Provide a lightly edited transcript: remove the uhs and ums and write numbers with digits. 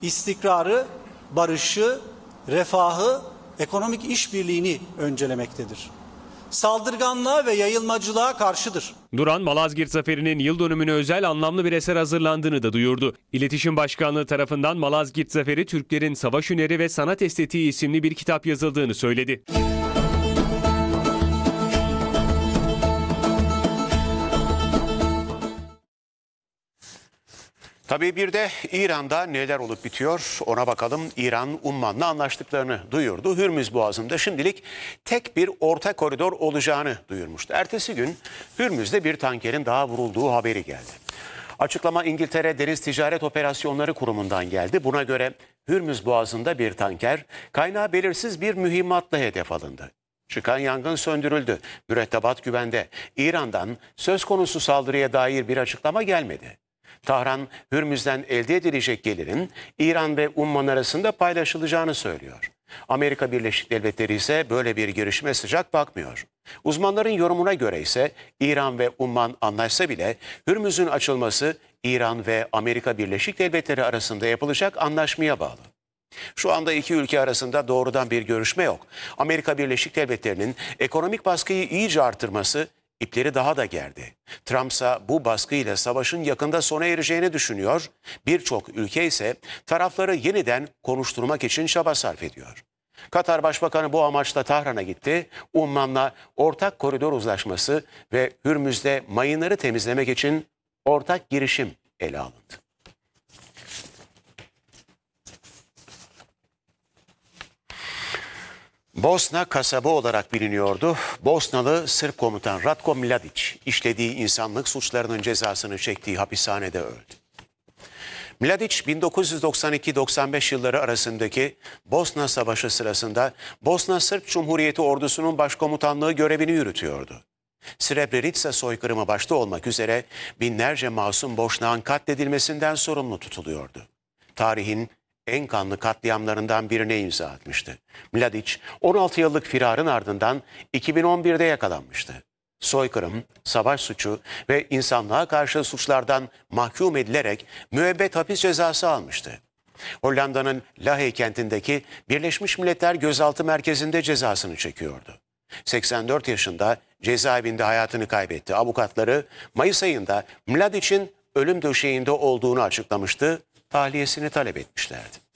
istikrarı, barışı, refahı, ekonomik işbirliğini öncelemektedir. Saldırganlığa ve yayılmacılığa karşıdır. Duran, Malazgirt Zaferi'nin yıl dönümüne özel anlamlı bir eser hazırlandığını da duyurdu. İletişim Başkanlığı tarafından Malazgirt Zaferi, Türklerin Savaş Hüneri ve Sanat Estetiği isimli bir kitap yazıldığını söyledi. Tabii bir de İran'da neler olup bitiyor ona bakalım. İran, Umman'la anlaştıklarını duyurdu. Hürmüz Boğazı'nda şimdilik tek bir orta koridor olacağını duyurmuştu. Ertesi gün Hürmüz'de bir tankerin daha vurulduğu haberi geldi. Açıklama İngiltere Deniz Ticaret Operasyonları Kurumu'ndan geldi. Buna göre Hürmüz Boğazı'nda bir tanker kaynağı belirsiz bir mühimmatla hedef alındı. Çıkan yangın söndürüldü. Mürettebat güvende. İran'dan söz konusu saldırıya dair bir açıklama gelmedi. Tahran, Hürmüz'den elde edilecek gelirin İran ve Umman arasında paylaşılacağını söylüyor. Amerika Birleşik Devletleri ise böyle bir girişime sıcak bakmıyor. Uzmanların yorumuna göre ise İran ve Umman anlaşsa bile Hürmüz'ün açılması İran ve Amerika Birleşik Devletleri arasında yapılacak anlaşmaya bağlı. Şu anda iki ülke arasında doğrudan bir görüşme yok. Amerika Birleşik Devletleri'nin ekonomik baskıyı iyice artırması İpleri daha da gerdi. Trump ise bu baskıyla savaşın yakında sona ereceğini düşünüyor. Birçok ülke ise tarafları yeniden konuşturmak için çaba sarf ediyor. Katar Başbakanı bu amaçla Tahran'a gitti. Umman'la ortak koridor uzlaşması ve Hürmüz'de mayınları temizlemek için ortak girişim ele alındı. Bosna kasaba olarak biliniyordu. Bosnalı Sırp komutan Ratko Mladic işlediği insanlık suçlarının cezasını çektiği hapishanede öldü. Mladic 1992-95 yılları arasındaki Bosna Savaşı sırasında Bosna Sırp Cumhuriyeti ordusunun başkomutanlığı görevini yürütüyordu. Srebrenica soykırımı başta olmak üzere binlerce masum Boşnak'ın katledilmesinden sorumlu tutuluyordu. Tarihin en kanlı katliamlarından birine imza atmıştı. Mladic 16 yıllık firarın ardından 2011'de yakalanmıştı. Soykırım, savaş suçu ve insanlığa karşı suçlardan mahkum edilerek müebbet hapis cezası almıştı. Hollanda'nın Lahey kentindeki Birleşmiş Milletler Gözaltı Merkezi'nde cezasını çekiyordu. 84 yaşında cezaevinde hayatını kaybetti. Avukatları Mayıs ayında Mladic'in ölüm döşeğinde olduğunu açıklamıştı. Tahliyesini talep etmişlerdi.